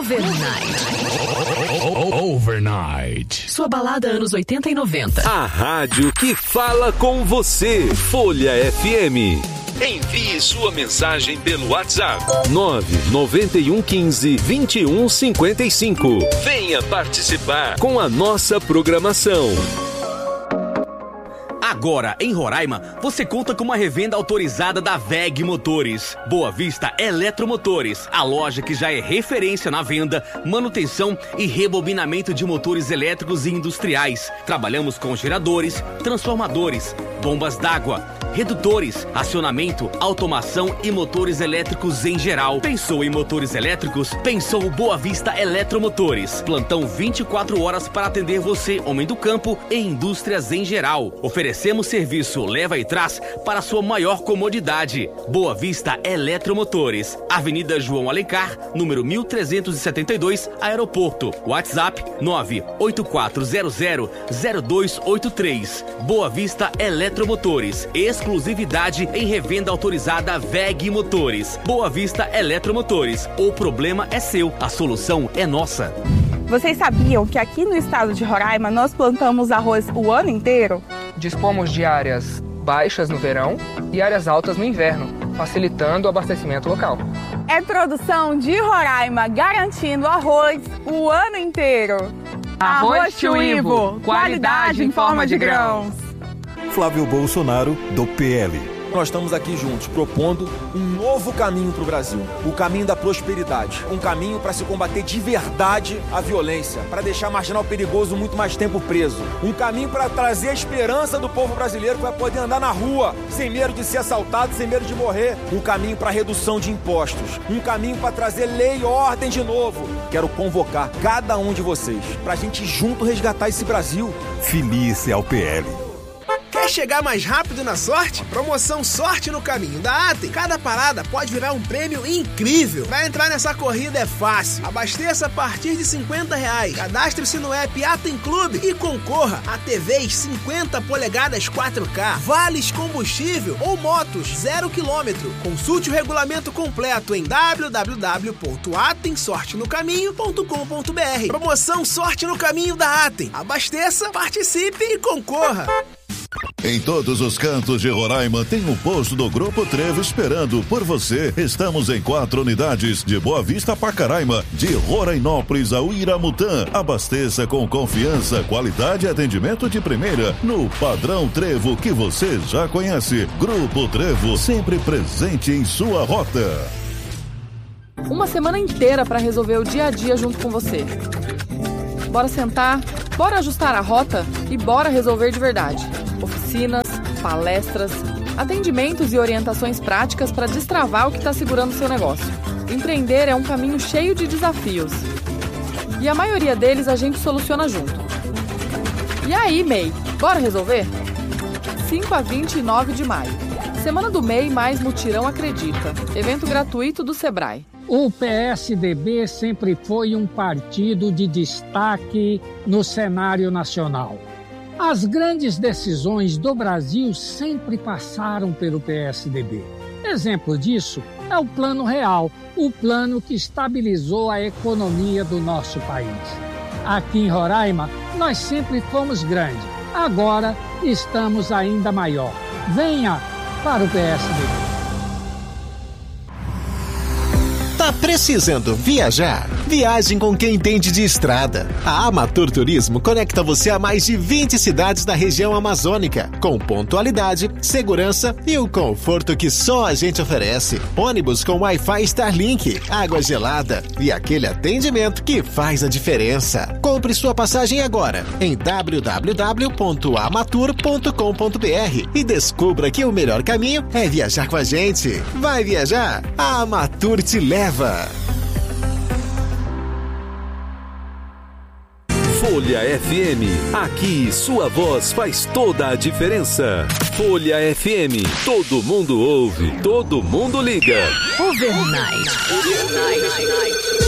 Overnight. Sua balada anos 80 e 90. A rádio que fala com você. Folha FM. Envie sua mensagem pelo WhatsApp 99115-2155. Venha participar com a nossa programação. Agora, em Roraima, você conta com uma revenda autorizada da WEG Motores. Boa Vista Eletromotores, a loja que já é referência na venda, manutenção e rebobinamento de motores elétricos e industriais. Trabalhamos com geradores, transformadores, bombas d'água, redutores, acionamento, automação e motores elétricos em geral. Pensou em motores elétricos? Pensou Boa Vista Eletromotores. Plantão 24 horas para atender você, homem do campo e indústrias em geral. Oferecemos serviço leva e traz para sua maior comodidade. Boa Vista Eletromotores. Avenida João Alencar, número 1372, Aeroporto. WhatsApp 984000283. Boa Vista Eletromotores. Exclusividade em revenda autorizada WEG Motores. Boa Vista Eletromotores. O problema é seu, a solução é nossa. Vocês sabiam que aqui no estado de Roraima nós plantamos arroz o ano inteiro? Dispomos de áreas baixas no verão e áreas altas no inverno, facilitando o abastecimento local. É produção de Roraima, garantindo arroz o ano inteiro. Arroz Tio Ivo, qualidade em forma de grãos. Flávio Bolsonaro, do PL. Nós estamos aqui juntos, propondo um novo caminho para o Brasil. O caminho da prosperidade. Um caminho para se combater de verdade a violência. Para deixar marginal perigoso muito mais tempo preso. Um caminho para trazer a esperança do povo brasileiro que vai poder andar na rua sem medo de ser assaltado, sem medo de morrer. Um caminho para redução de impostos. Um caminho para trazer lei e ordem de novo. Quero convocar cada um de vocês para a gente junto resgatar esse Brasil. Filice ao PL. Quer chegar mais rápido na sorte? Promoção Sorte no Caminho da Atem. Cada parada pode virar um prêmio incrível. Pra entrar nessa corrida é fácil. Abasteça a partir de R$50. Cadastre-se no app Atem Clube e concorra a TVs 50 polegadas 4K, vales combustível ou motos 0 km. Consulte o regulamento completo em www.atemsortenocaminho.com.br. Promoção Sorte no Caminho da Atem. Abasteça, participe e concorra. Em todos os cantos de Roraima tem um posto do Grupo Trevo esperando por você. Estamos em 4 unidades de Boa Vista a Pacaraima, de Rorainópolis a Uiramutã. Abasteça com confiança, qualidade e atendimento de primeira no padrão Trevo que você já conhece. Grupo Trevo, sempre presente em sua rota. Uma semana inteira para resolver o dia a dia junto com você. Bora sentar, bora ajustar a rota e bora resolver de verdade. Oficinas, palestras, atendimentos e orientações práticas para destravar o que está segurando o seu negócio. Empreender é um caminho cheio de desafios. E a maioria deles a gente soluciona junto. E aí, MEI, bora resolver? 5 a 29 de maio. Semana do MEI mais Mutirão Acredita. Evento gratuito do Sebrae. O PSDB sempre foi um partido de destaque no cenário nacional. As grandes decisões do Brasil sempre passaram pelo PSDB. Exemplo disso é o Plano Real, o plano que estabilizou a economia do nosso país. Aqui em Roraima, nós sempre fomos grandes. Agora estamos ainda maior. Venha para o PSDB. Tá precisando viajar? Viagem com quem entende de estrada. A Amatur Turismo conecta você a mais de 20 cidades da região amazônica, com pontualidade, segurança e o conforto que só a gente oferece. Ônibus com Wi-Fi Starlink, água gelada e aquele atendimento que faz a diferença. Compre sua passagem agora em www.amatur.com.br e descubra que o melhor caminho é viajar com a gente. Vai viajar? A Amatur te leva. Folha FM, aqui sua voz faz toda a diferença. Folha FM, todo mundo ouve, todo mundo liga. Overnight.